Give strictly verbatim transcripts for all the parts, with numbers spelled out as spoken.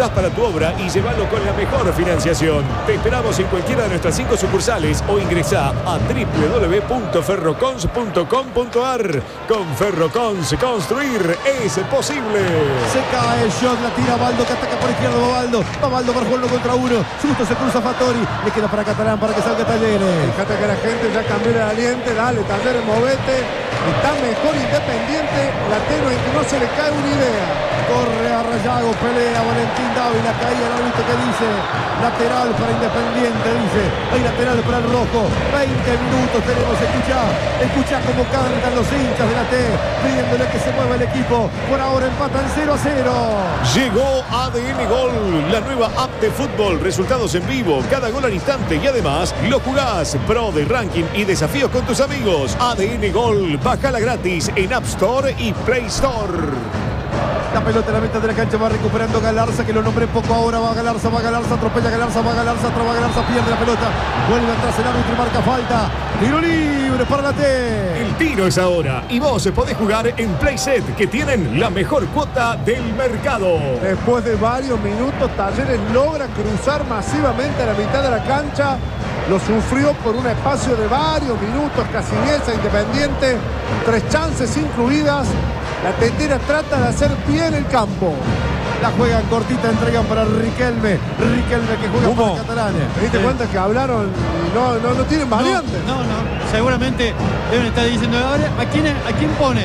gas para tu obra y llévalo con la mejor financiación. Te esperamos en cualquiera de nuestras cinco sucursales o ingresá a w w w punto ferrocons punto com punto a r. Con Ferrocons, construir es posible. Se cae el shot, la tira Baldo, que ataca por izquierda. Va Baldo, va Baldo para jugarlo contra uno. Justo se cruza Fattori, le queda para Catalán para que salga Talleres. Fíjate que la gente ya cambió el aliente. Dale, Talleres, movete. Está mejor Independiente. La tengo en que no se le cae una idea. Corre a Rayago, pelea Valentín Dávila, caía el árbitro que dice lateral para Independiente, dice, hay lateral para el rojo. Veinte minutos tenemos, escucha, escucha cómo cantan los hinchas de la T, pidiéndole que se mueva el equipo. Por ahora empatan cero a cero. Llegó A D N Gol, la nueva app de fútbol, resultados en vivo, cada gol al instante y además lo jugás, pro de ranking y desafíos con tus amigos. A D N Gol, bájala gratis en App Store y Play Store. La pelota en la mitad de la cancha va recuperando Galarza, que lo nombré poco ahora. Va Galarza, va Galarza, atropella Galarza, va Galarza, traba Galarza, pierde la pelota. Vuelve atrás el árbitro y marca falta. Tiro libre para la T. El tiro es ahora y vos podés jugar en Playset, que tienen la mejor cuota del mercado. Después de varios minutos, Talleres logra cruzar masivamente a la mitad de la cancha. Lo sufrió por un espacio de varios minutos, casi diez a Independiente. Tres chances incluidas. La Tetera trata de hacer bien el campo. La juegan cortita, entregan para Riquelme. Riquelme que juega ¿Cómo? para Catalán. ¿Te diste Sí. cuenta que hablaron y no, no, no tienen variantes? No, no, no. Seguramente deben estar diciendo, ahora, ¿a quién, ¿a quién pones?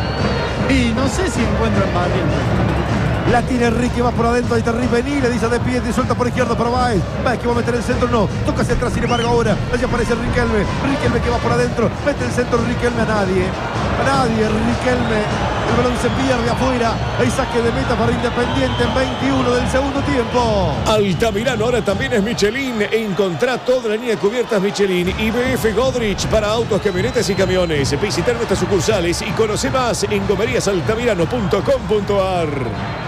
Y no sé si encuentran variantes. La tiene Enrique, va por adentro, ahí está Rivení, le dice de pie y suelta por izquierda para Baez. Baez que va a meter el centro, no, toca hacia atrás, sin embargo ahora, allí aparece Riquelme, Riquelme que va por adentro, mete el centro Riquelme a nadie, a nadie Riquelme, el balón se pierde afuera, hay saque de meta para Independiente en veintiuno del segundo tiempo. Altamirano ahora también es Michelin. Encontrá toda la línea de cubiertas Michelin y B F Godrich para autos, camionetas y camiones. Visitar nuestras sucursales y conoce más en gomerías altamirano punto com punto a r.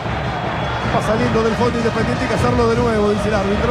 Va saliendo del fondo Independiente y cazarlo de nuevo, dice el árbitro.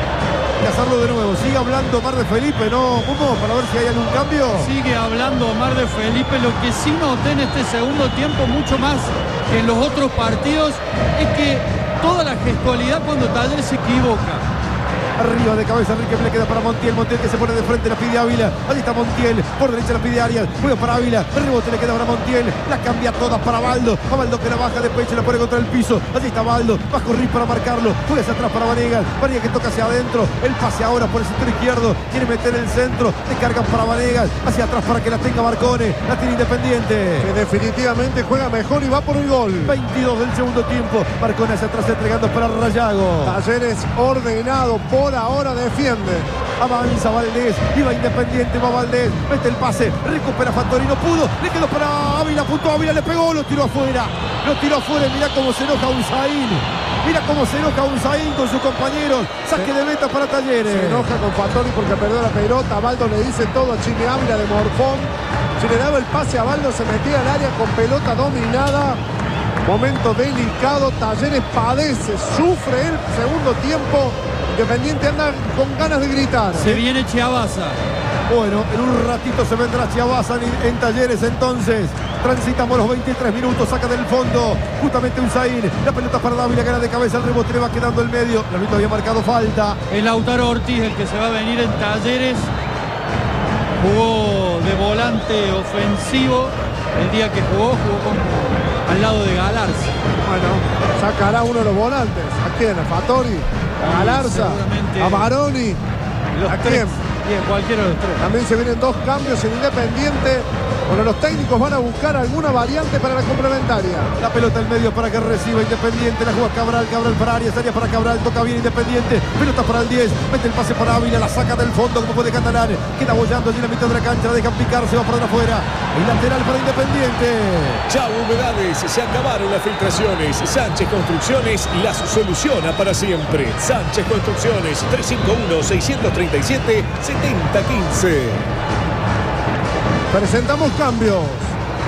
Cazarlo de nuevo. Sigue hablando Omar de Felipe, ¿no? ¿Cómo? Para ver si hay algún cambio. Sigue hablando Omar de Felipe. Lo que sí noté en este segundo tiempo, mucho más que en los otros partidos, es que toda la gestualidad cuando Talleres se equivoca. Arriba de cabeza Enrique, le queda para Montiel. Montiel que se pone de frente, la pide Ávila. Allí está Montiel, por derecha la pide Arias. Juega para Ávila, el rebote le queda para Montiel. La cambia toda para Baldo. A Baldo que la baja de pecho, la pone contra el piso. Allí está Baldo, va a correr para marcarlo. Juega hacia atrás para Vanegas. Vanegas que toca hacia adentro. El pase ahora por el sector izquierdo. Quiere meter el centro. Le cargan para Vanegas. Hacia atrás para que la tenga Marcone. La tiene Independiente. Que definitivamente juega mejor y va por el gol. veintidós del segundo tiempo. Marcone hacia atrás entregando para Rayago. Talleres ordenado, por ahora defiende. Avanza Valdés, iba Independiente, va Valdés, mete el pase, recupera Fattori, no pudo, le quedó para Ávila, punto Ávila, le pegó, lo tiró afuera, lo tiró afuera, mirá cómo se enoja Unzaín, mirá cómo se enoja Unzaín con sus compañeros, saque de meta para Talleres. Se enoja con Fattori porque perdió la pelota. Baldo le dice todo a Chile Ávila de morfón. Si le daba el pase a Baldo se metía al área con pelota dominada. Momento delicado, Talleres padece, sufre el segundo tiempo. Independiente anda con ganas de gritar. Se viene Chiabaza. Bueno, en un ratito se vendrá Chiabaza en, en Talleres entonces. Transitamos los veintitrés minutos, saca del fondo justamente Unzaín. La pelota para Dávila, gana de cabeza, el rebote le va quedando el medio. El árbitro había marcado falta. El Lautaro Ortiz, el que se va a venir en Talleres, jugó de volante ofensivo. El día que jugó, jugó con, al lado de Galarza. Bueno, sacará uno de los volantes. ¿A quién? ¿A Fattori? ¿A Galarza? ¿A Baroni? Los ¿A tres. quién? Bien, cualquiera de los tres. También se vienen dos cambios en Independiente. Bueno, los técnicos van a buscar alguna variante para la complementaria. La pelota en medio para que reciba Independiente. La juega Cabral, Cabral para Arias, Arias para Cabral. Toca bien Independiente. Pelota para el diez. Mete el pase para Ávila. La saca del fondo como puede Catalán. Queda bollando allí en la mitad de la cancha. La dejan picar. Se va para afuera. El lateral para Independiente. Chau humedades, se acabaron las filtraciones. Sánchez Construcciones las soluciona para siempre. Sánchez Construcciones, tres cinco uno, seis tres siete, siete cero uno cinco. Presentamos cambios.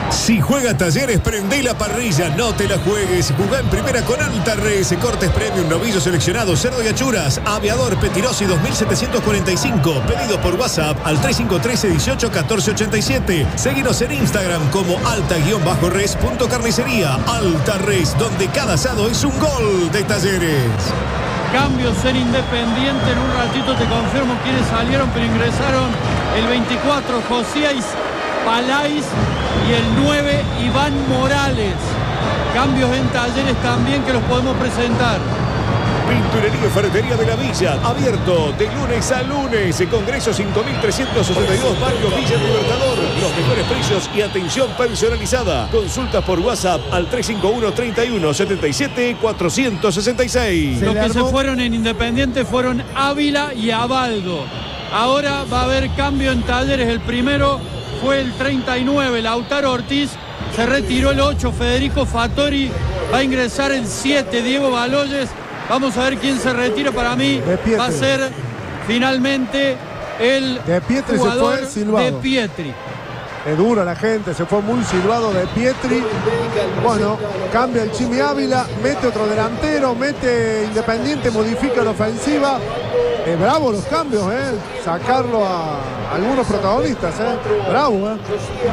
Si juega Talleres, prende la parrilla, no te la juegues. Jugá en primera con Alta Res, cortes premium, novillos seleccionados, cerdo y achuras, aviador Petirosi dos mil setecientos cuarenta y cinco. Pedido por WhatsApp al tres cinco uno tres, dieciocho, catorce ochenta y siete. Seguinos en Instagram como alta-res.carnicería. Alta Res, donde cada asado es un gol de Talleres. Cambios en Independiente, en un ratito te confirmo quiénes salieron, pero ingresaron el veinticuatro, Josías Palais, y el nueve, Iván Morales. Cambios en Talleres también que los podemos presentar. Pinturería y Ferretería de la Villa, abierto de lunes a lunes. Congreso cinco mil trescientos sesenta y dos, Barrio Villa Libertador. Los mejores precios y atención personalizada. Consulta por WhatsApp al tres cinco uno, treinta y uno, setenta y siete, cuatrocientos sesenta y seis. Los que se fueron en Independiente fueron Ávila y Abaldo. Ahora va a haber cambio en Talleres. El primero fue el treinta y nueve, Lautaro Ortiz. Se retiró el ocho, Federico Fattori. Va a ingresar el siete, Diego Baloyes. Vamos a ver quién se retira. Para mí va a ser finalmente el De Pietri jugador se fue silbado. De Pietri. Es dura la gente, se fue muy silbado De Pietri. Bueno, cambia el Chimi Ávila, mete otro delantero, mete Independiente, modifica la ofensiva. Eh, bravo los cambios, ¿eh? Sacarlo a algunos protagonistas, ¿eh? Bravo, ¿eh?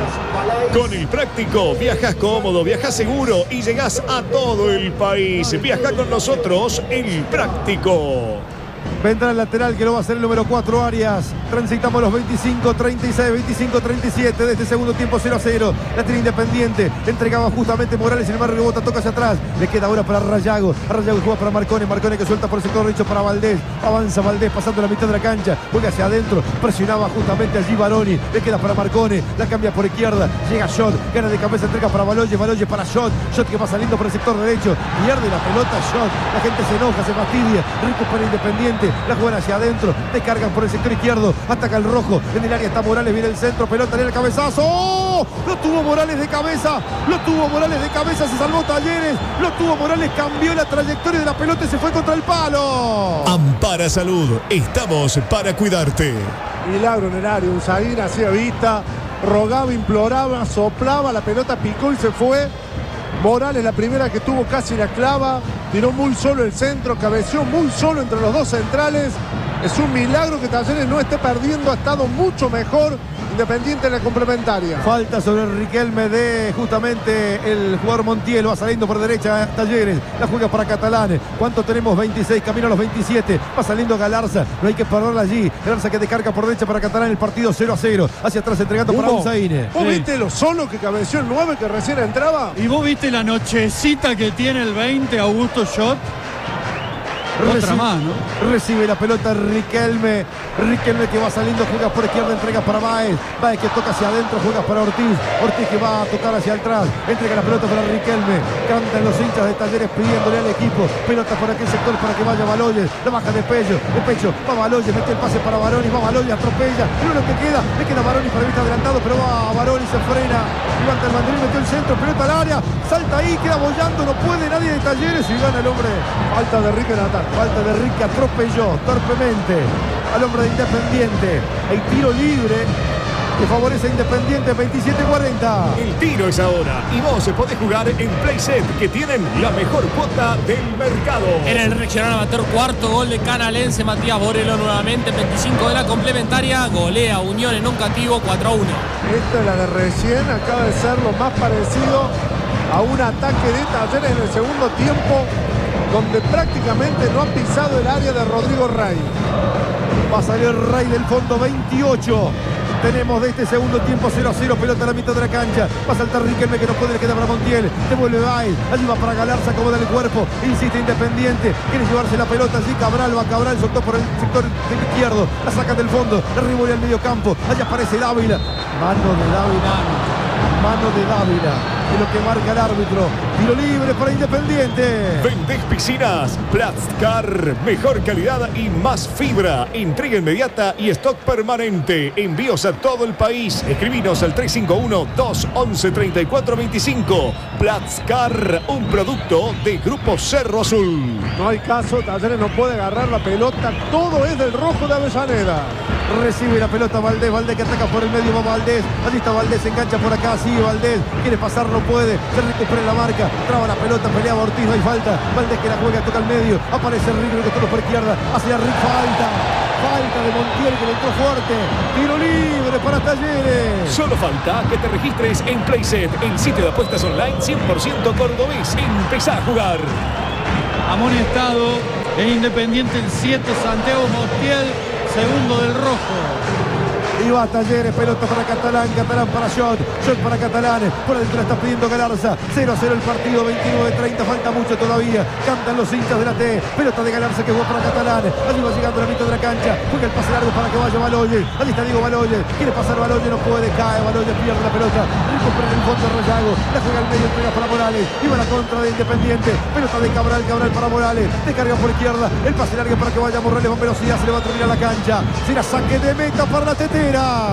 Con el Práctico, viajas cómodo, viajas seguro y llegás a todo el país. Viaja con nosotros, el Práctico. Vendrá el lateral que lo va a hacer el número cuatro, Arias. Transitamos los veinticinco treinta y seis, veinticinco treinta y siete de este segundo tiempo, cero a cero. La tiene Independiente. Entregaba justamente Morales, sin embargo rebota, toca hacia atrás. Le queda ahora para Rayago. Rayago juega para Marcone. Marcone que suelta por el sector derecho para Valdés. Avanza Valdés pasando la mitad de la cancha. Vuelve hacia adentro. Presionaba justamente allí Baroni. Le queda para Marcone. La cambia por izquierda. Llega Shot. Gana de cabeza, entrega para Baloyes. Baloyes para Shot. Shot que va saliendo por el sector derecho. Pierde la pelota Shot. La gente se enoja, se fastidia. Recupera Independiente. La juegan hacia adentro, descargan por el sector izquierdo, ataca el rojo, en el área está Morales, viene el centro, pelota en el cabezazo, ¡oh! Lo tuvo Morales de cabeza, lo tuvo Morales de cabeza, se salvó Talleres, lo tuvo Morales, cambió la trayectoria de la pelota y se fue contra el palo. Ampara Salud, estamos para cuidarte. Milagro en el área, Usain hacía vista, rogaba, imploraba, soplaba, la pelota picó y se fue. Morales la primera que tuvo casi la clava, tiró muy solo el centro, cabeció muy solo entre los dos centrales. Es un milagro que Talleres no esté perdiendo, ha estado mucho mejor Independiente en la complementaria. Falta sobre el Riquelme de justamente el jugador Montiel, va saliendo por derecha Talleres, la juega para Catalán. ¿Cuánto tenemos? veintiséis, camino a los veintisiete, va saliendo Galarza, no hay que perderla allí. Galarza que descarga por derecha para Catalán, el partido cero a cero, hacia atrás entregando para Usain. ¿Vos Sí. viste lo solo que cabeció el nueve que recién entraba? ¿Y vos viste la nochecita que tiene el veinte, Augusto Shot? Otra Recibe, más, ¿no? recibe la pelota Riquelme. Riquelme que va saliendo, juega por izquierda, entrega para Baez. Baez que toca hacia adentro, juega para Ortiz. Ortiz que va a tocar hacia atrás. Entrega la pelota para Riquelme. Cantan los hinchas de Talleres pidiéndole al equipo. Pelota por aquel sector para que vaya Baloyes. La baja de pecho. De pecho. Va Baloyes, mete el pase para Baroni. Va Baloyes, atropella. Y uno que queda. Le queda Baroni para vista adelantado, pero va Baroni, se frena. Levanta el banderín, metió el centro. Pelota al área. Salta ahí, queda bollando. No puede nadie de Talleres y gana el hombre. Falta de Rique en ataque. Falta de Rique, atropelló torpemente al hombre de Independiente. El tiro libre que favorece a Independiente, veintisiete cuarenta. El tiro es ahora y vos podés jugar en Playset, que tienen la mejor cuota del mercado. En el regional amateur, cuarto gol de Canalense, Matías Borelo nuevamente, veinticinco de la complementaria, golea Unión en Oncativo cuatro a uno. Esta es la de recién, acaba de ser lo más parecido a un ataque de Talleres en el segundo tiempo, donde prácticamente no ha pisado el área de Rodrigo Ray. Va a salir Ray del fondo, veintiocho. Tenemos de este segundo tiempo cero a cero, pelota a la mitad de la cancha. Va a saltar Riquelme que no puede, le queda para Montiel. Devuelve Baez, allí va para Galarza, acomoda el cuerpo. Insiste Independiente, quiere llevarse la pelota allí. Cabral va, Cabral soltó por el sector del izquierdo. La sacan del fondo, la revuelve al medio campo. Allá aparece Dávila. Mano de Dávila. Mano de Dávila. Es lo que marca el árbitro. Tiro libre para Independiente. Vendés piscinas, Platzcar, mejor calidad y más fibra, entrega inmediata y stock permanente, envíos a todo el país. Escribinos al tres cinco uno, dos once, treinta y cuatro veinticinco. Platzcar, un producto de Grupo Cerro Azul. No hay caso, Talleres no puede agarrar la pelota, todo es del rojo de Avellaneda. Recibe la pelota Valdés. Valdés que ataca por el medio. Va Valdés. Allí está Valdés. Se engancha por acá. Sigue Valdés. Quiere pasar. No puede. Se recupera en la marca. Traba la pelota. Peleaba Ortiz. No hay falta. Valdés que la juega. Toca al medio. Aparece Rick. Que todo por izquierda. Hacia Rick. Falta. Falta de Montiel que le entró fuerte. Tiro libre para Talleres. Solo falta que te registres en Playset, el sitio de apuestas online cien por ciento cordobés. Empezá a jugar. Amonestado en Independiente el siete, Santiago Montiel, segundo del rojo. Y va Talleres, pelota para Catalán, Catalán para Shot, Shot para Catalán, por adentro está pidiendo Galarza, cero a cero el partido, veintinueve treinta, falta mucho todavía, cantan los hinchas de la T, pelota de Galarza que jugó para Catalán, allí va llegando la mitad de la cancha, juega el pase largo para que vaya Baloyes, allí está Diego Baloyes, quiere pasar Baloyes, no puede, cae Baloyes, pierde la pelota, recupera en el fondo Rayago, la juega al medio, entrega para Morales, y va la contra de Independiente, pelota de Cabral, Cabral para Morales, descarga por izquierda, el pase largo para que vaya Morales con velocidad, se le va a terminar la cancha, será saque de meta para la Tetera.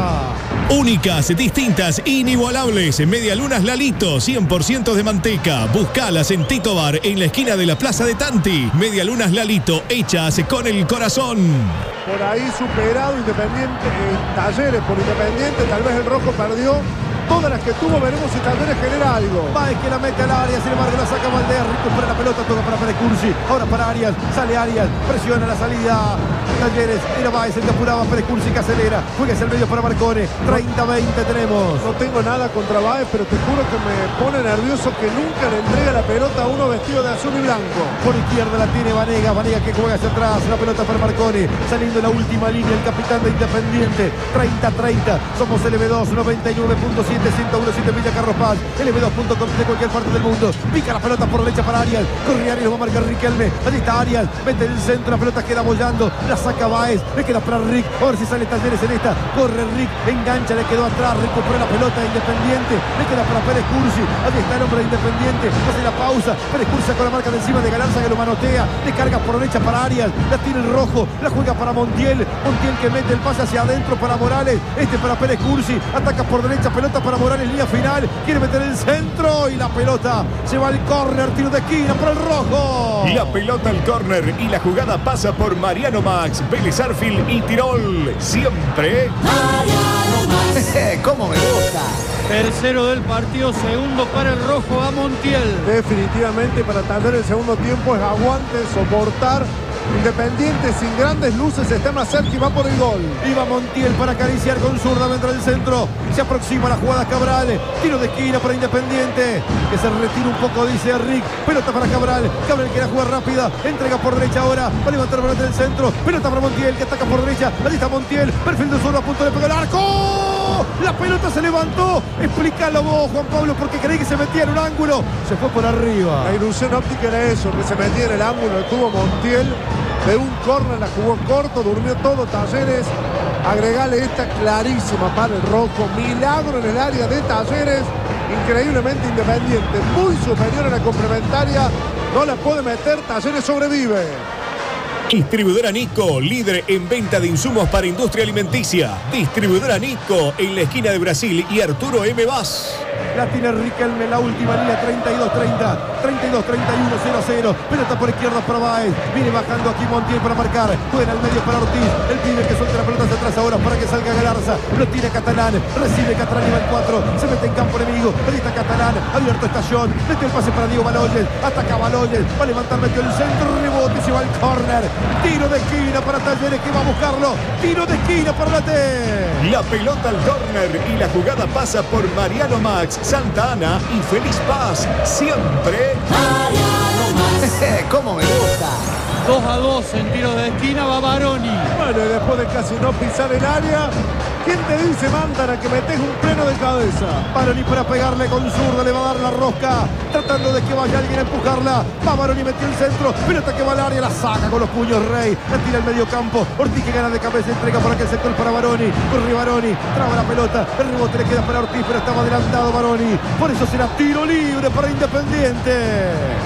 Únicas, distintas, inigualables. Medialunas Lalito, cien por ciento de manteca. Buscalas en Tito Bar, en la esquina de la Plaza de Tanti. Medialunas Lalito, hechas con el corazón. Por ahí superado Independiente, eh, Talleres por Independiente, tal vez el rojo perdió. Todas las que tuvo, veremos si Talleres genera algo. Va, es que la mete al área, sin embargo la saca Valdés, recupera la pelota, toca para Pérez Cursi, ahora para Arias, sale Arias, presiona la salida Talleres, era Baez el que apuraba, Pérez Cursi que acelera, juega hacia el medio para Marcone, treinta veinte tenemos. No tengo nada contra Baez, pero te juro que me pone nervioso que nunca le entrega la pelota a uno vestido de azul y blanco. Por izquierda la tiene Vanega, Vanega que juega hacia atrás, la pelota para Marcone, saliendo la última línea el capitán de Independiente, treinta treinta, somos L B dos, noventa y nueve punto siete, ciento uno punto siete Villa Carlos Paz, L B dos punto com de cualquier parte del mundo, pica la pelota por derecha para Arias, corre Arias, lo va a marcar Riquelme, allí está Arias, mete en el centro, la pelota queda bollando, la saca Baez, le queda para Rick, a ver si sale Talleres en esta, corre Rick, engancha, le quedó atrás, recupera la pelota de Independiente, le queda para Pérez Cursi, allí está el hombre de Independiente, hace la pausa, Pérez Cursi con la marca de encima de Galarza que lo manotea, le carga por derecha para Arias, la tira el rojo, la juega para Montiel, Montiel que mete el pase hacia adentro para Morales, este para Pérez Cursi, ataca por derecha, pelota para Morales, línea final, quiere meter el centro y la pelota se va al córner, tiro de esquina para el rojo. La pelota al córner y la jugada pasa por Mariano Max, Vélez Arfield y Tirol. Siempre Mariano Max. ¿Cómo me gusta? Tercero del partido, segundo para el rojo a Montiel. Definitivamente para Talleres el segundo tiempo es aguante, soportar. Independiente sin grandes luces está más cerca y va por el gol. Iba Montiel para acariciar con zurda dentro del centro. Se aproxima la jugada Cabral. Tiro de esquina para Independiente. Que se retira un poco, dice Rick. Pelota para Cabral. Cabral quiere jugar rápida. Entrega por derecha ahora. Va a levantar por del centro. Pelota para Montiel que ataca por derecha. Allí está Montiel. Perfil de zurda a punto de pegar el arco. La pelota se levantó. Explícalo vos, Juan Pablo, porque creí que se metía en un ángulo. Se fue por arriba. La ilusión óptica era eso, que se metía en el ángulo. Tuvo Montiel. De un córner la jugó corto, durmió todo Talleres. Agregale esta clarísima para el rojo. Milagro en el área de Talleres. Increíblemente Independiente. Muy superior en la complementaria. No la puede meter. Talleres sobrevive. Distribuidora Nico, líder en venta de insumos para industria alimenticia. Distribuidora Nico en la esquina de Brasil y Arturo M. Vaz. La tiene Riquelme, la última línea, treinta y dos treinta, treinta y dos treinta y uno, cero a cero. Pelota por izquierda para Baez. Viene bajando aquí Montiel para marcar. Juega al medio para Ortiz. El pibe que suelta la pelota hacia atrás ahora para que salga Galarza. Lo tira Catalán. Recibe Catalán y va el cuatro. Se mete en campo enemigo. Ahí está Catalán. Abierto está John. Mete el pase para Diego Baloyes. Ataca Baloyes. Va a levantar, metió el centro. Rebote, se va al córner. Tiro de esquina para Talleres que va a buscarlo. Tiro de esquina para la T. La pelota al córner y la jugada pasa por Mariano Max, Santa Ana y Feliz Paz. Siempre Mariano Max. ¿Cómo me gusta? dos a dos en tiros de esquina va Baroni. Bueno, y después de casi no pisar el área, ¿quién te dice, Mándara, que metes un pleno de cabeza? Baroni para pegarle con zurda, le va a dar la rosca, tratando de que vaya alguien a empujarla. Va Baroni, metió el centro, pelota que va al área, la saca con los puños Rey, la tira al medio campo. Ortiz que gana de cabeza, entrega por aquel sector para Baroni. Corre Baroni, traba la pelota, el rebote le queda para Ortiz, pero estaba adelantado Baroni. Por eso será tiro libre para Independiente.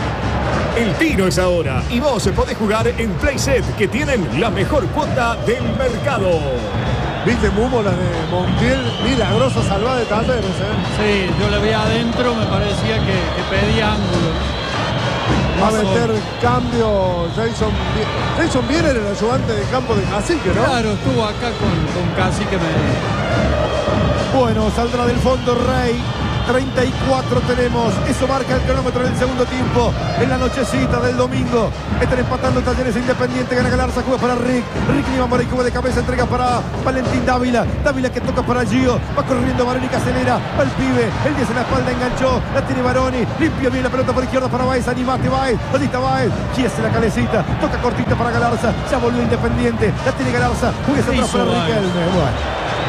el tiro es ahora y vos podés jugar en Playset, que tienen la mejor cuota del mercado. ¿Viste, Mumo, la de Montiel? Milagrosa salvada de Talleres, ¿eh? Sí, yo le vi adentro, me parecía que, que pedía ángulo. Va a meter cambio Jason Vie- Jason Viera, el ayudante de campo de Cacique, ¿no? Claro, estuvo acá con, con Cacique Medina. Bueno, saldrá del fondo Rey. treinta y cuatro tenemos. Eso marca el cronómetro en el segundo tiempo. En la nochecita del domingo. Están empatando Talleres Independiente. Gana Galarza, juega para Rick. Rick Lima Morey, juega de cabeza, entrega para Valentín Dávila. Dávila que toca para Gio. Va corriendo Baroni que acelera. Va el pibe. El diez en la espalda enganchó. La tiene Baroni. Limpia bien la pelota por izquierda para Baez. Animate Baez. Allí está Baez. Giese la calecita. Toca cortita para Galarza. Ya volvió Independiente. La tiene Galarza. Juega hacia atrás para Riquelme. Bueno.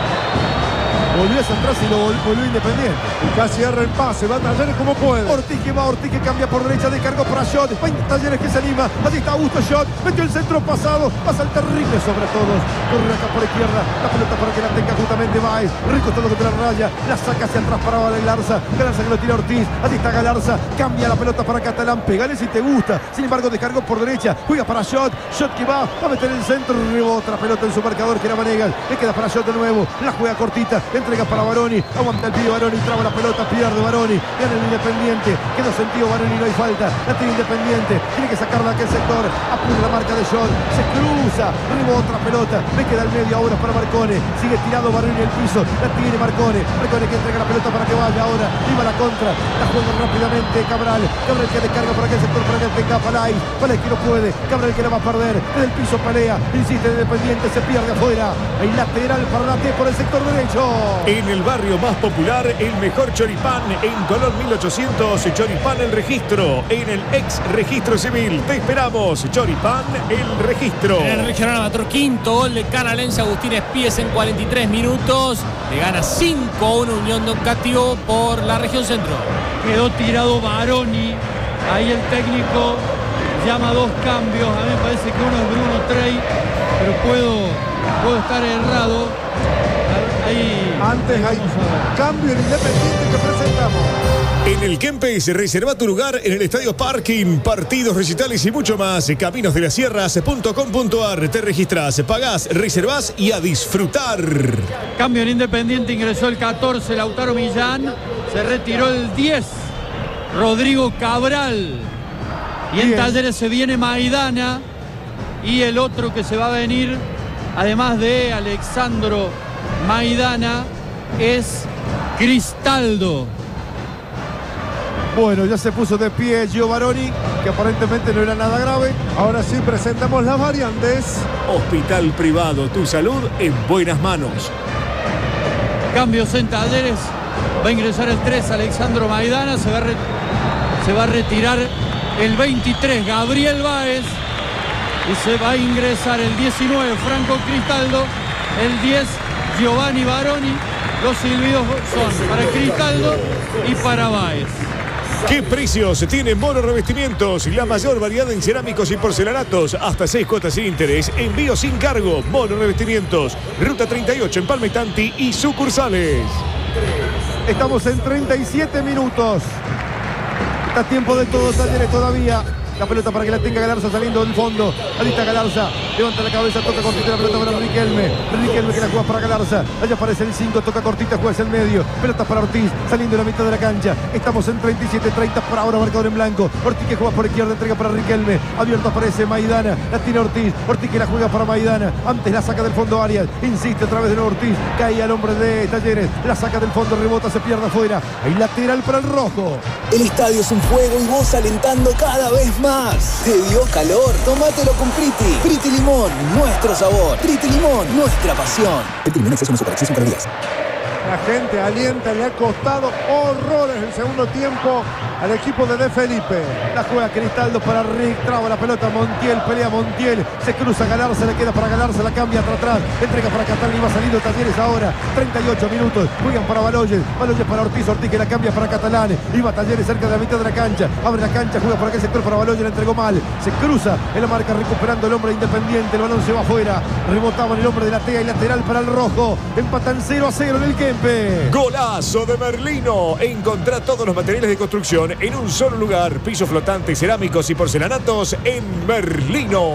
Volvió hacia atrás y lo vol volvió Independiente. Y casi erra el pase. Va a Talleres como puede. Ortiz que va, Ortiz que cambia por derecha, de cargo para Shot. Va Talleres que se anima. Allí está Augusto Shot. Metió el centro pasado. Pasa el terrible sobre todos. Corre acá por izquierda. La pelota para que la tenga justamente Baez. Rico todo contra la raya. La saca hacia atrás para Galarza. Galarza que lo tira Ortiz. Allí está Galarza. Cambia la pelota para Catalán. Pegale si te gusta. Sin embargo, descargó por derecha. Juega para Shot. Shot que va. Va a meter el centro. Rebota la pelota en su marcador que era Vanegas. Le queda para Shot de nuevo. La juega cortita. Entrega para Baroni. Aguanta el pibe Baroni. Traba la pelota. Pierde Baroni. Gana el Independiente. Quedó sentido Baroni. No hay falta. La tiene Independiente. Tiene que sacarla de aquel sector. Apura la marca de Shot. Se cruza. Rebota la pelota. Le queda el medio ahora para Marcone. Sigue tirado Baroni en el piso. La tiene Marcone. Marcone que entrega la pelota para que vaya ahora. Iba la contra. La juega rápidamente Cabral. Cabral que descarga por aquel sector para que tenga Palay. Palay que no puede. Cabral que la va a perder. Desde el piso pelea. Insiste el Independiente. Se pierde afuera. Hay lateral para la T por el sector derecho. En el barrio más popular, el mejor choripán en Colón mil ochocientos, Choripán El Registro, en el ex registro civil. Te esperamos, Choripán El Registro. En el regional amateur, quinto gol de Canalense, Agustín Espíes en cuarenta y tres minutos. Le gana cinco a uno Unión Don Cativo por la región centro. Quedó tirado Baroni. Ahí el técnico llama dos cambios. A mí me parece que uno es Bruno Trey, pero puedo, puedo estar errado. Ahí, Antes hay cambio en Independiente que presentamos. En el Kempes, reserva tu lugar en el Estadio Parking, partidos, recitales y mucho más. Caminos de las Sierras punto com punto ar. Te registras, pagás, reservás y a disfrutar. Cambio en Independiente, ingresó el catorce, Lautaro Millán. Se retiró el diez, Rodrigo Cabral. Y en Bien. Talleres se viene Maidana. Y el otro que se va a venir, además de Alexandro Maidana, es Cristaldo. Bueno, ya se puso de pie Gio Baroni, que aparentemente no era nada grave. Ahora sí presentamos las variantes. Hospital Privado, tu salud en buenas manos. Cambios en Talleres. Va a ingresar el tres, Alexandro Maidana. Se va a, re se va a retirar el veintitrés, Gabriel Báez. Y se va a ingresar el diecinueve, Franco Cristaldo. El diez, Giovanni Baroni. Los silbidos son para Cristaldo y para Báez. ¿Qué precios tiene Mono Revestimientos? La mayor variedad en cerámicos y porcelanatos. Hasta seis cuotas sin interés. Envío sin cargo. Mono Revestimientos. Ruta treinta y ocho en Palmetanti y sucursales. Estamos en treinta y siete minutos. Está tiempo de todos Talleres todavía. La pelota para que la tenga Galarza saliendo del fondo. Ahí está Galarza. Levanta la cabeza, toca cortita la pelota para Riquelme. Riquelme que la juega para Galarza. Allá aparece el cinco, toca cortita, juega hacia el medio. Pelota para Ortiz, saliendo de la mitad de la cancha. Estamos en treinta y siete treinta por ahora, marcador en blanco. Ortiz que juega por izquierda, entrega para Riquelme. Abierto aparece Maidana. La tiene Ortiz. Ortiz que la juega para Maidana. Antes la saca del fondo Arias. Insiste a través de nuevo Ortiz. Cae al hombre de Talleres. La saca del fondo, rebota, se pierde afuera. Hay lateral para el rojo. El estadio es un fuego y vos alentando cada vez más. ¿Te dio calor? Tómatelo con Priti. Priti Limón, nuestro sabor. Priti Limón, nuestra pasión. Priti Limón, exceso no supera, exceso para días. La gente alienta, le ha costado horrores el segundo tiempo al equipo de De Felipe. La juega Cristaldo para Rick, traba la pelota Montiel, pelea Montiel, se cruza Galarza, le queda para Galarza, la cambia atrás atrás, entrega para Catalán y va saliendo Talleres ahora, treinta y ocho minutos, juegan para Baloyes, Baloyes para Ortiz, Ortiz que la cambia para Catalán, iba Talleres cerca de la mitad de la cancha, abre la cancha, juega por aquel sector para Baloyes, la entregó mal, se cruza en la marca recuperando el hombre Independiente, el balón se va afuera, rebotaba en el hombre de la T E A y lateral para el rojo, empatan cero a cero en el Kempe. Golazo de Merlino. Encontrá todos los materiales de construcción en un solo lugar. Pisos flotantes, cerámicos y porcelanatos en Merlino.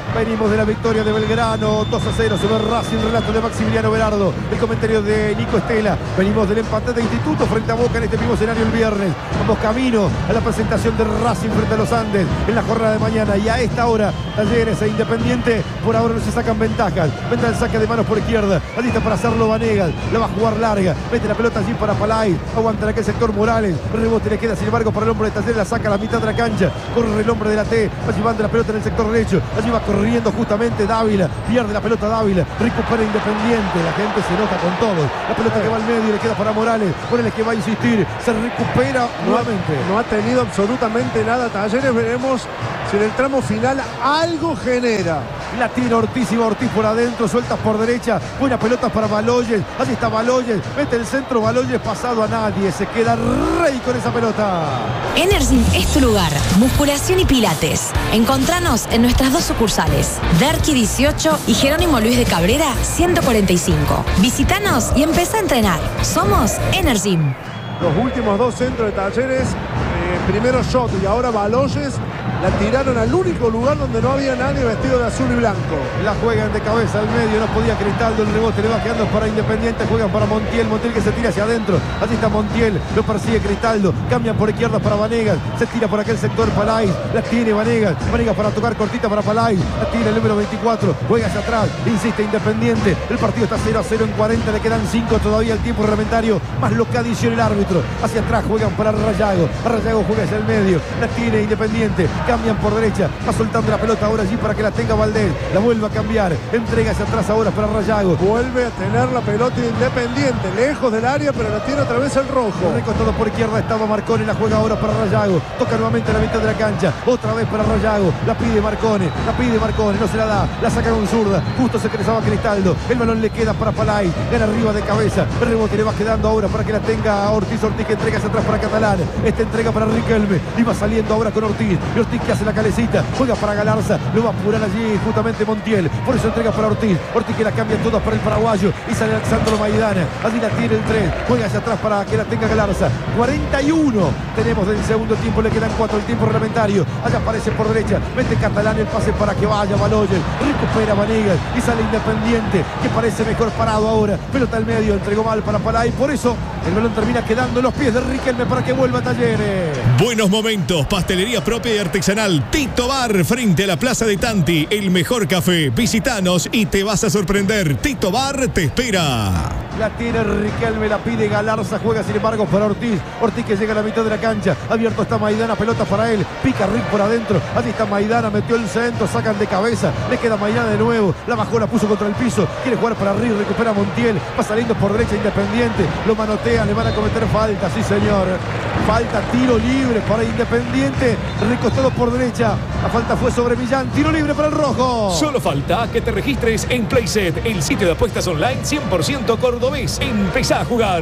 Venimos de la victoria de Belgrano, dos a cero sobre Racing, relato de Maximiliano Berardo, el comentario de Nico Estela. Venimos del empate de Instituto frente a Boca en este mismo escenario el viernes. Vamos camino a la presentación de Racing frente a los Andes en la jornada de mañana. Y a esta hora, Talleres e Independiente por ahora no se sacan ventajas. Vendrá el saque de manos por izquierda, alista para hacerlo Vanegas, la va a jugar larga, mete la pelota allí para Palay, aguanta en aquel sector Morales, rebote le queda sin embargo para el hombre de Talleres, la saca a la mitad de la cancha, corre el hombre de la T, va llevando la pelota en el sector derecho, allí va corriendo justamente Dávila, pierde la pelota Dávila, recupera Independiente, la gente se enoja con todo, la pelota que va al medio le queda para Morales, Morales que va a insistir, se recupera no nuevamente. Ha, no ha tenido absolutamente nada Talleres, veremos si en el tramo final algo genera. La tira Ortiz y va Ortiz por adentro, sueltas por derecha, buena pelota para Baloyes, allí está Baloyes, mete el centro, Baloyes pasado a nadie, se queda rey con esa pelota. Energym es tu lugar, musculación y pilates. Encontranos en nuestras dos sucursales, Derqui dieciocho y Jerónimo Luis de Cabrera ciento cuarenta y cinco. Visítanos y empezá a entrenar. Somos Energym. Los últimos dos centros de Talleres, eh, primero Shot y ahora Baloyes, la tiraron al único lugar donde no había nadie vestido de azul y blanco. La juegan de cabeza al medio, no podía Cristaldo, el rebote le va quedando para Independiente, juegan para Montiel, Montiel que se tira hacia adentro, allí está Montiel, lo persigue Cristaldo, cambian por izquierda para Vanegas, se tira por aquel sector Palay, la tiene Vanegas, Vanegas para tocar cortita para Palay, la tira el número veinticuatro, juega hacia atrás, insiste Independiente, el partido está cero a cero en cuarenta, le quedan cinco todavía el tiempo reglamentario, más lo que adiciona el árbitro, hacia atrás juegan para Rayago, Rayago juega hacia el medio, la tiene Independiente, cambian por derecha, va soltando la pelota ahora allí para que la tenga Valdés, la vuelve a cambiar, entrega hacia atrás ahora para Rayago, vuelve a tener la pelota Independiente, lejos del área, pero la tiene otra vez el rojo. Recostado por izquierda estaba Marcone, la juega ahora para Rayago, toca nuevamente la mitad de la cancha, otra vez para Rayago, la pide Marcone, la pide Marcone, no se la da, la saca con zurda, justo se cruzaba Cristaldo, el balón le queda para Palay, gana arriba de cabeza, el rebote le va quedando ahora para que la tenga Ortiz, Ortiz que entrega hacia atrás para Catalán, esta entrega para Riquelme, y va saliendo ahora con Ortiz, y Ortiz que hace la calecita, juega para Galarza, lo va a apurar allí justamente Montiel, por eso entrega para Ortiz, Ortiz que la cambia todas para el paraguayo, y sale Alexandro Maidana, allí la tiene el tres, juega hacia atrás para que la tenga Galarza, cuarenta y uno tenemos del segundo tiempo, le quedan cuatro el tiempo reglamentario, allá aparece por derecha, mete Catalán el pase para que vaya Baloyes, recupera Vanegas, y sale Independiente, que parece mejor parado ahora, pelota al medio, entregó mal para Palay, por eso el balón termina quedando en los pies de Riquelme para que vuelva a Talleres. Buenos momentos, pastelería propia y artesanal, Tito Bar, frente a la Plaza de Tanti, el mejor café, visitanos y te vas a sorprender, Tito Bar te espera. La tiene Riquelme, la pide Galarza, juega sin embargo para Ortiz, Ortiz que llega a la mitad de la cancha, abierto está Maidana, pelota para él, pica Rick por adentro, allí está Maidana, metió el centro, sacan de cabeza, le queda Maidana de nuevo, la bajó, la puso contra el piso, quiere jugar para Rick, recupera Montiel, va saliendo por derecha Independiente, lo manotea, le van a cometer falta, sí señor, falta, tiro libre para Independiente, recostado por derecha, la falta fue sobre Millán, tiro libre para el rojo. Solo falta que te registres en Playset, el sitio de apuestas online cien por ciento cordobés. Empezá a jugar.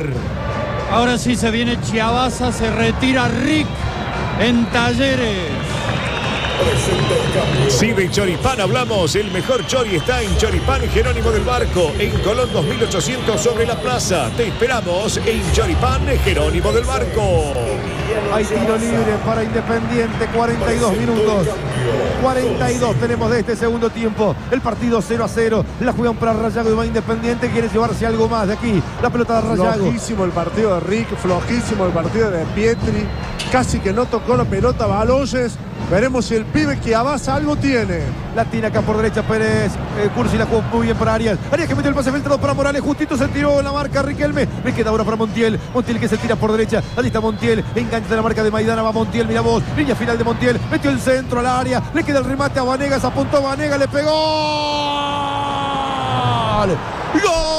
Ahora sí se viene Chiabaza, se retira Rick en Talleres. Si de Choripán hablamos, el mejor chori está en Choripán Jerónimo del Barco, en Colón dos mil ochocientos sobre la plaza. Te esperamos en Choripán Jerónimo del Barco. Hay tiro libre para Independiente, cuarenta y dos minutos. cuarenta y dos tenemos de este segundo tiempo. El partido cero a cero. La juegan para Rayago y va Independiente. Quiere llevarse algo más de aquí. La pelota de Rayago. Flojísimo el partido de Rick, flojísimo el partido de Pietri. Casi que no tocó la pelota Baloyes. Veremos si el pibe que avanza algo tiene. La tiene acá por derecha Pérez. Eh, Cursi la jugó muy bien para Arias. Arias que metió el pase filtrado para Morales. Justito se tiró la marca Riquelme. Le queda ahora para Montiel. Montiel que se tira por derecha. Allí está Montiel. Engancha de la marca de Maidana. Va Montiel. Mira vos. Línea final de Montiel. Metió el centro al área. Le queda el remate a Vanegas. Apuntó a Vanegas. Le pegó. ¡Gol!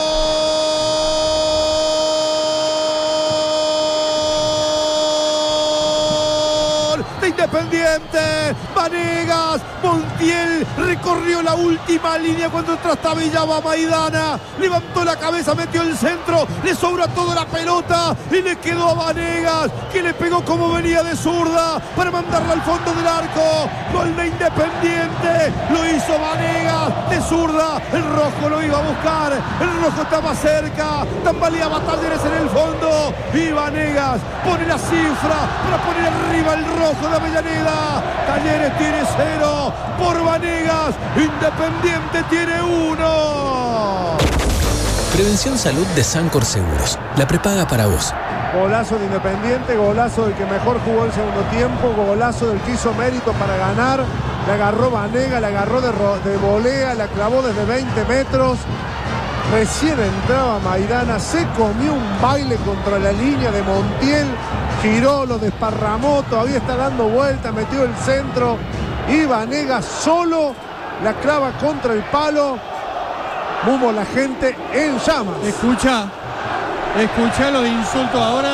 Independiente, Vanegas, Montiel recorrió la última línea cuando trastabillaba Maidana, levantó la cabeza, metió el centro, le sobra toda la pelota y le quedó a Vanegas, que le pegó como venía de zurda para mandarla al fondo del arco. Gol de Independiente, lo hizo Vanegas de zurda, el rojo lo iba a buscar, el rojo estaba cerca, tambaleaba Talleres en el fondo y Vanegas pone la cifra para poner arriba el rojo de Avellaneda. Talleres tiene cero por Vanegas. Vanegas. Independiente tiene uno. Prevención Salud de Sancor Seguros. La prepaga para vos. Golazo de Independiente, golazo del que mejor jugó el segundo tiempo, golazo del que hizo mérito para ganar. Le agarró Vanegas, le agarró de, de volea, la clavó desde veinte metros. Recién entraba Maidana, se comió un baile contra la línea de Montiel, giró, lo desparramó, todavía está dando vuelta, metió el centro y Vanegas solo la clava contra el palo. Mumo, la gente en llamas. Escucha, escucha los insultos ahora.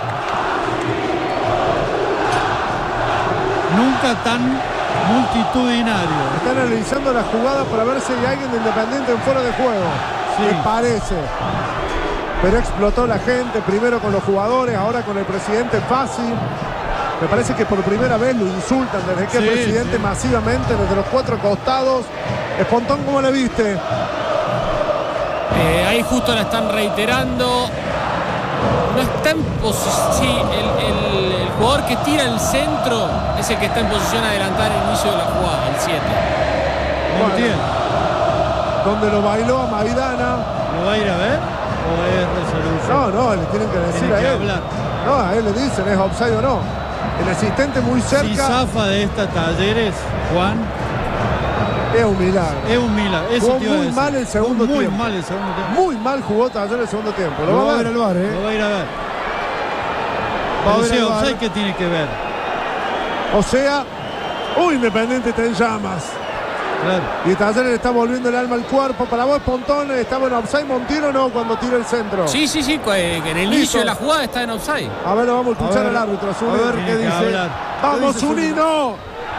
Nunca tan multitudinario. Están analizando la jugada para ver si hay alguien de Independiente en fuera de juego. Sí. Me parece. Pero explotó la gente, primero con los jugadores, ahora con el presidente fácil. Me parece que por primera vez lo insultan desde que sí, el presidente sí. masivamente desde los cuatro costados. Espontón, ¿cómo le viste? Eh, ahí justo la están reiterando. No está en posición. Sí, el, el, el jugador que tira el centro es el que está en posición de adelantar el inicio de la jugada, el siete. Bueno, entiendo. Donde lo bailó a Maidana. ¿Lo va a ir a ver? ¿O es resolución? No, no, le tienen que decir tienen a que él. hablar. No, a él le dicen, es offside o no. El asistente muy cerca. Si zafa de esta Talleres, Juan. Es un milagro. Es un milagro. Eso jugó muy mal el segundo muy tiempo. Muy mal el segundo tiempo. Muy mal jugó Talleres el segundo tiempo. Lo, lo va a ver el VAR, ¿eh? Lo va a ir a ver. Va a ver ver el offside, VAR. ¿qué tiene que ver? O sea, uy, Independiente está en llamas. Claro. Y Talleres le está volviendo el alma al cuerpo. Para vos, Pontón, ¿estaba en offside Montiel o no cuando tira el centro? Sí, sí, sí, en el Listo. inicio de la jugada está en offside. A ver, lo vamos a escuchar A ver, al árbitro. Zunino. a ver qué dice. Hablar. ¡Vamos, dice Zunino!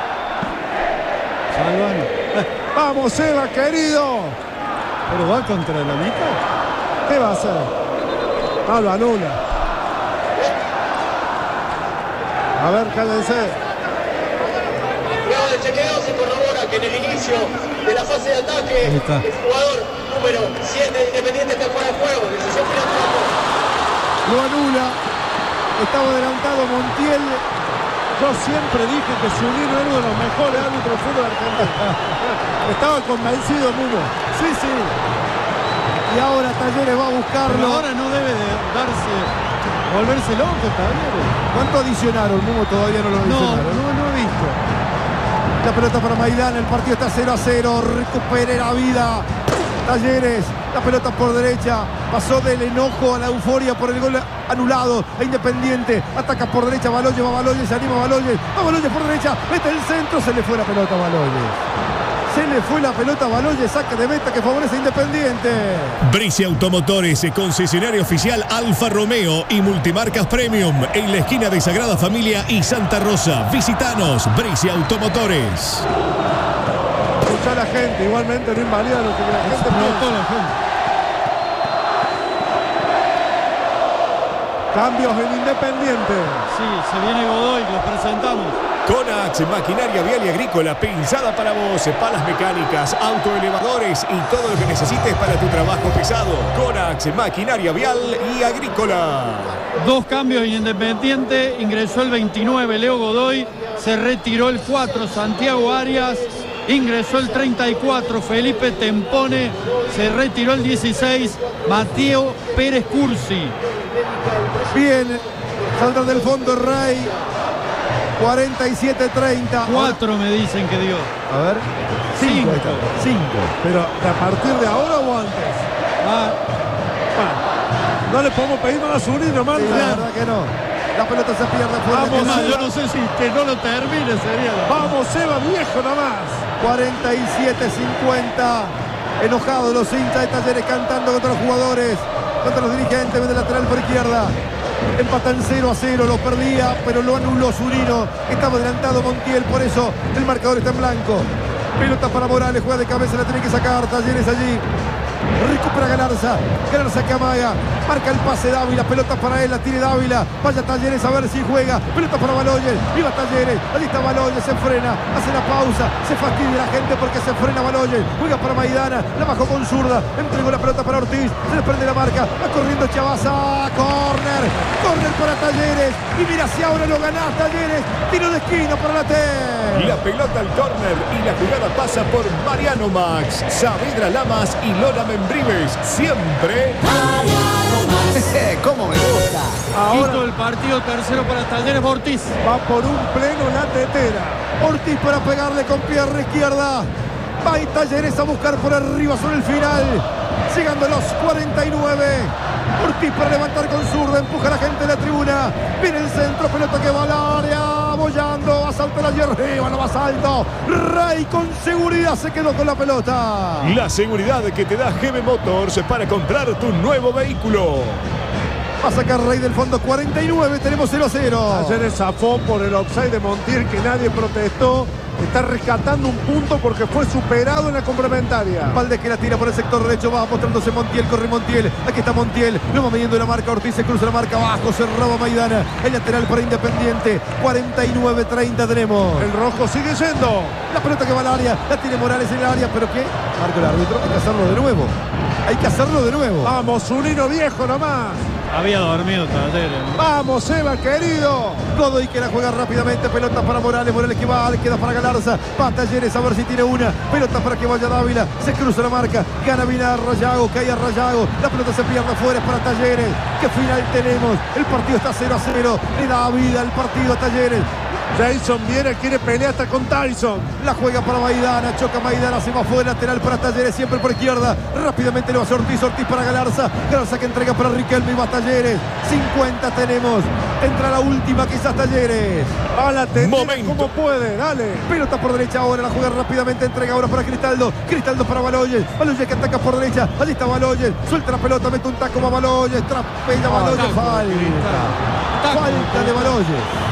Salvano. ¡Vamos, Eva, querido! ¿Pero va contra la mitad? ¿Qué va a hacer? No, lo anula. A ver, cállense. Luego del chequeo se corrobora que en el inicio de la fase de ataque el jugador número siete de Independiente está fuera de juego. Decisión final de campo. Lo anula. Estaba adelantado Montiel. Yo siempre dije que Zunino era uno de los mejores árbitros de fútbol argentino. Estaba convencido, Mumo. Sí, sí. Y ahora Talleres va a buscarlo. Pero ahora no debe de darse, volverse loco Talleres. ¿Cuánto adicionaron, Mumo? Todavía no lo No, adicionaron. no, no he visto. La pelota para Maidana, el partido está cero a cero, recupere la vida. Talleres, la pelota por derecha, pasó del enojo a la euforia por el gol anulado. E Independiente ataca por derecha, Baloyes, va Baloyes, se anima Baloyes, va Baloyes por derecha, mete el centro, se le fue la pelota a Baloyes. Se le fue la pelota a Baloyes, saque de meta que favorece a Independiente. Bricia Automotores, concesionario oficial Alfa Romeo y Multimarcas Premium en la esquina de Sagrada Familia y Santa Rosa. Visitanos, Bricia Automotores. Escuchá a la gente, igualmente no invalida lo que la gente Explotó la gente. Cambios en Independiente. Sí, se viene Godoy, lo presentamos. Conax, maquinaria vial y agrícola pensada para vos, palas mecánicas, autoelevadores y todo lo que necesites para tu trabajo pesado. Conax, maquinaria vial y agrícola. Dos cambios en Independiente, ingresó el veintinueve Leo Godoy, se retiró el cuatro Santiago Arias, ingresó el treinta y cuatro Felipe Tempone, se retiró el dieciséis Mateo Pérez Cursi. Bien, salta del fondo Rey. cuarenta y siete treinta. Cuatro me dicen que dio. A ver. Cinco. Cinco. Cinco. Pero ¿a partir de ahora o antes? Ah, Bueno, no le podemos pedir más a Zunino, man. Sí, la verdad que no. La pelota se pierde fuera. Vamos, es más, Eva. yo no sé si que no lo termine sería. Vamos, Eva, viejo nomás. cuarenta y siete cincuenta. Enojados los hinchas de Talleres cantando contra los jugadores, contra los dirigentes. Vende lateral por izquierda. Empatan cero a cero, lo perdía, pero lo anuló Zunino. Estaba adelantado Montiel, por eso el marcador está en blanco. Pelota para Morales, juega de cabeza, la tiene que sacar Talleres allí. Recupera Galarza. Galarza que amaga. Marca el pase Dávila. Pelota para él. La tiene Dávila. Vaya Talleres a ver si juega. Pelota para Baloyes. Viva Talleres. Allí está Baloyes. Se frena. Hace la pausa. Se fastidia la gente porque se frena Baloyes. Juega para Maidana. La bajó con zurda. Entregó la pelota para Ortiz. Se desprende la marca. Va corriendo Chavaza. Corner. Corner para Talleres. Y mira si ahora lo gana Talleres. Tiro de esquina para la T. La pelota al córner y la jugada pasa por Mariano Max, Saavedra Lamas y Lola Membrives. Siempre Mariano Max. ¿Cómo me gusta? Ahora quito el partido, tercero para Talleres. Ortiz va por un pleno la tetera. Ortiz para pegarle con pierna izquierda. Va y Talleres a buscar por arriba sobre el final. Llegando a los cuarenta y nueve. Ortiz para levantar con zurda. Empuja a la gente de la tribuna. Viene el centro. Pelota que va al área. Bollando, asalta allí arriba, no va salto. Rey con seguridad se quedó con la pelota. La seguridad que te da G B Motors para comprar tu nuevo vehículo. Va a sacar Rey del fondo, cuarenta y nueve, tenemos cero a cero. Ayer el zafón por el offside de Montiel que nadie protestó. Está rescatando un punto porque fue superado en la complementaria. Valdés que la tira por el sector derecho. Va mostrándose Montiel. Corre Montiel. Aquí está Montiel. No va midiendo la marca. Ortiz se cruza la marca abajo. Cerraba Maidana. El lateral para Independiente. cuarenta y nueve treinta tenemos. El rojo sigue yendo. La pelota que va al área. La tiene Morales en el área. ¿Pero qué? Marco el árbitro. Hay que hacerlo de nuevo. Hay que hacerlo de nuevo. Vamos, Zunino viejo nomás. Había dormido Talleres. Vamos, Eva, querido. Godoy que la juega rápidamente. Pelota para Morales. Morales que va. Queda para Galarza. Va Talleres a ver si tiene una. Pelota para que vaya Dávila. Se cruza la marca. Gana Vinar Rayago. Cae a Rayago. La pelota se pierde afuera. Es para Talleres. ¿Qué final tenemos? El partido está cero a cero. Le da vida al partido a Talleres. Jason Viera quiere pelear hasta con Tyson. La juega para Maidana. Choca Maidana. Se va fuera. Lateral para Talleres. Siempre por izquierda. Rápidamente le va a hacer Ortiz. Ortiz para Galarza. Galarza que entrega para Riquelme. Y va Talleres. cincuenta tenemos. Entra la última quizás Talleres. A la tendencia como puede. Dale. Pelota por derecha ahora. La juega rápidamente. Entrega ahora para Cristaldo. Cristaldo para Baloyes. Baloyes que ataca por derecha. Allí está Baloyes. Suelta la pelota. Mete un taco a Baloyes. Trapella Baloyes. Falta. Falta de Baloyes.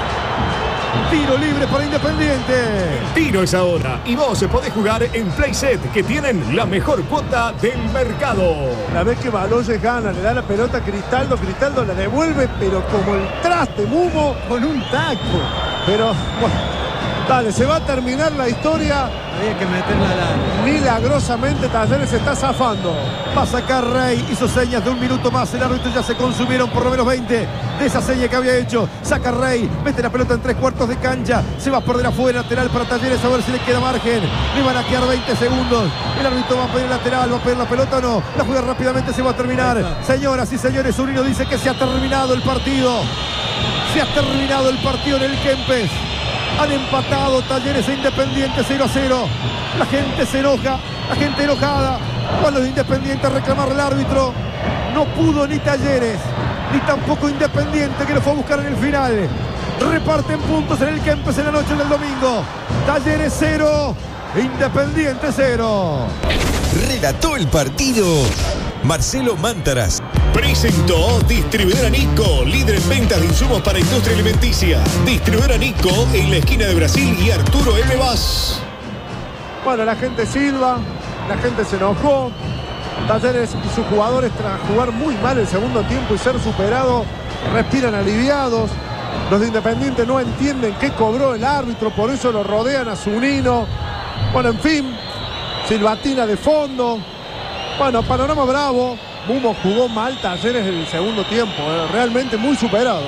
Tiro libre para Independiente. El tiro es ahora y vos podés jugar en Playset, que tienen la mejor cuota del mercado. La vez que Baloyes gana, le da la pelota a Cristaldo, Cristaldo la devuelve, pero como el traste Mumo, con un taco. Pero, bueno, dale, se va a terminar la historia. Había que meterla al área. Milagrosamente Talleres se está zafando. Va a sacar Rey. Hizo señas de un minuto más. El árbitro ya se consumieron por lo menos veinte de esa seña que había hecho. Saca Rey. Mete la pelota en tres cuartos de cancha. Se va a perder afuera. Lateral para Talleres. A ver si le queda margen. Le van a quedar veinte segundos. El árbitro va a pedir lateral. ¿Va a pedir la pelota o no? La juega rápidamente. Se va a terminar. Señoras y señores, Zunino dice que se ha terminado el partido. Se ha terminado el partido en el Kempes. Han empatado Talleres e Independiente cero a cero. La gente se enoja, la gente enojada. Van los Independientes a reclamar al árbitro. No pudo ni Talleres, ni tampoco Independiente, que lo fue a buscar en el final. Reparten puntos en el Kempes en la noche del domingo. Talleres cero, Independiente cero. Relató el partido Marcelo Mántaras. Presentó Distribuidora Nico, líder en ventas de insumos para industria alimenticia. Distribuidora Nico en la esquina de Brasil y Arturo M. Vaz. Bueno, la gente silba, la gente se enojó. Talleres y sus jugadores, tras jugar muy mal el segundo tiempo y ser superado, respiran aliviados. Los de Independiente no entienden qué cobró el árbitro, por eso lo rodean a Zunino. Bueno, en fin, silbatina de fondo. Bueno, panorama bravo. Mumo jugó mal Talleres en el segundo tiempo, eh, realmente muy superado.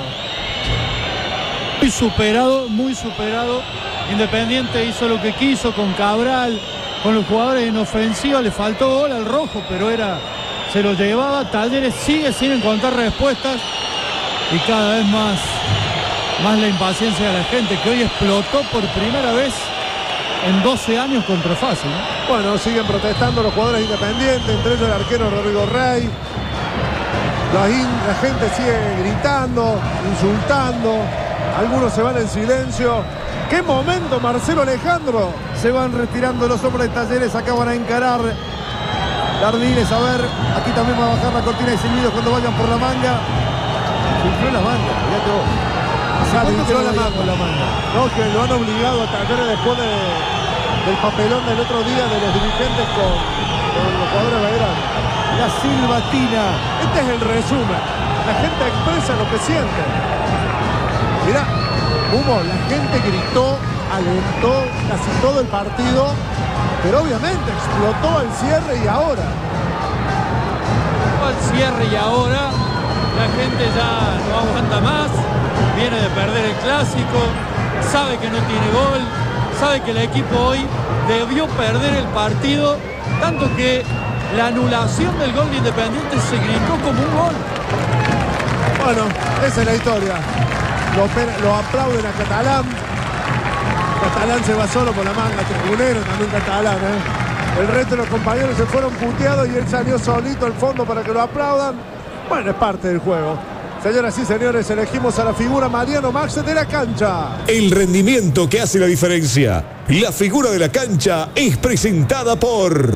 Muy superado, muy superado. Independiente hizo lo que quiso con Cabral, con los jugadores en ofensiva. Le faltó gol al rojo, pero era, se lo llevaba. Talleres sigue sin encontrar respuestas y cada vez más, más la impaciencia de la gente, que hoy explotó por primera vez en doce años contra Fácil, ¿no? Bueno, siguen protestando los jugadores independientes, entre ellos el arquero Rodrigo Rey. La, in, la gente sigue gritando, insultando. Algunos se van en silencio. ¡Qué momento, Marcelo Alejandro! Se van retirando los hombres de Talleres, acaban a encarar Jardines. A ver, aquí también va a bajar la cortina de silbidos cuando vayan por la manga. Se infló la manga, fíjate vos. Se infló la manga. la manga. No, que lo han obligado a Talleres después de del papelón del otro día de los dirigentes con, con los jugadores belgranos. La silbatina. Este es el resumen. La gente expresa lo que siente. Mirá, Hugo, la gente gritó, alentó casi todo el partido, pero obviamente explotó al cierre y ahora. Al cierre y ahora la gente ya no aguanta más, viene de perder el clásico, sabe que no tiene gol, sabe que el equipo hoy debió perder el partido, tanto que la anulación del gol de Independiente se gritó como un gol. Bueno, esa es la historia. Lo, lo aplauden a Catalán. Catalán se va solo por la manga, tribunero también Catalán, ¿eh? El resto de los compañeros se fueron puteados y él salió solito al fondo para que lo aplaudan. Bueno, es parte del juego. Señoras y señores, elegimos a la figura Mariano Max de la cancha. El rendimiento que hace la diferencia. La figura de la cancha es presentada por